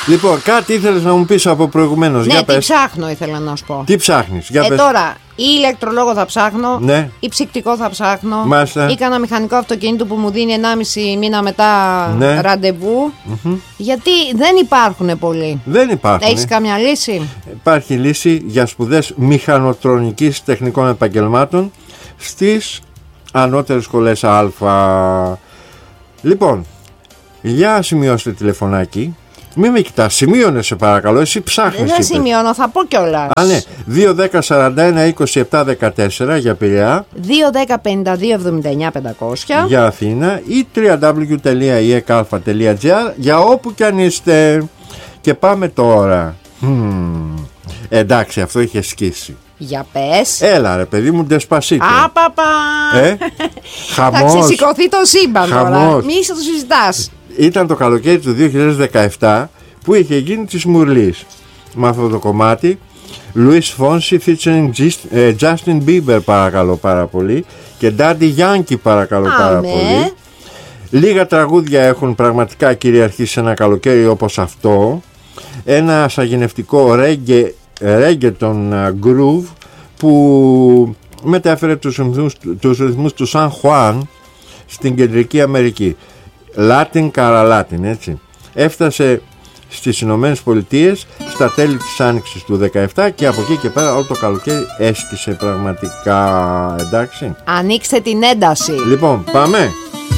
Λοιπόν, κάτι ήθελες να μου πεις από προηγουμένως. Ναι, για τι πες. ψάχνω ήθελα να σου πω. Τι ψάχνεις, για πες. Τώρα, ή ηλεκτρολόγο θα ψάχνω, Ναι. ή ψυκτικό θα ψάχνω, Μάλιστα. ή κανένα μηχανικό αυτοκίνητο που μου δίνει 1,5 μήνα μετά Ναι. ραντεβού. Γιατί δεν υπάρχουν πολλοί. Δεν υπάρχουν. Έχεις καμιά λύση? Υπάρχει λύση για σπουδές μηχανοτρονικής τεχνικών επαγγελμάτων στις ανώτερες σχολές Α. Λοιπόν, για σημειώστε τηλεφωνάκι. Μην με κοιτάς, σημείωνε σε παρακαλώ. Εσύ ψάχνεις. Δεν σημειώνω, θα πω κιόλας. Α, ναι. 2-10-41-27-14 για Πειραιά, 2-10-52-79-500 για Αθήνα ή www.iekαλφα.gr για όπου κι αν είστε. Και πάμε τώρα. Εντάξει, αυτό είχε σκίσει. Για πες. Έλα ρε παιδί μου, Ντεσπασίτο. Άπαπα. Θα Χαμός. ξεσηκωθεί το σύμπαν τώρα. Χαμός. Μη το συζητάς. Ήταν το καλοκαίρι του 2017 που είχε γίνει της Μουρλής. Με αυτό το κομμάτι Luis Fonsi featuring Justin Bieber, παρακαλώ πάρα πολύ, και Daddy Yankee, παρακαλώ πάρα πολύ. Λίγα τραγούδια έχουν πραγματικά κυριαρχήσει σε ένα καλοκαίρι όπως αυτό. Ένα σαγηνευτικό reggaeton groove που μετέφερε τους ρυθμούς του Σαν Χουάν στην Κεντρική Αμερική. Latin Caralatin, έτσι. Έφτασε στις Ηνωμένες Πολιτείες στα τέλη της Άνοιξης του 17 και από εκεί και πέρα όλο το καλοκαίρι έσκησε πραγματικά. Εντάξει. Ανοίξτε την ένταση. Λοιπόν, πάμε.